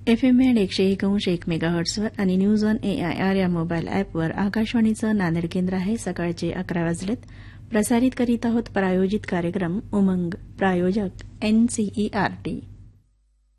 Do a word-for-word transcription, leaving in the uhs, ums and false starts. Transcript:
F M band एकशे एक अंश एक मेगाहर्ट्सवर आणि न्यूज ऑन एआयआर या मोबाईल अॅपवर आकाशवाणीचं नांदेड केंद्र आहे. सकाळचे अकरा वाजलेत. प्रसारित करीत आहोत प्रायोजित कार्यक्रम उमंग. प्रायोजक एनसीईआरटी.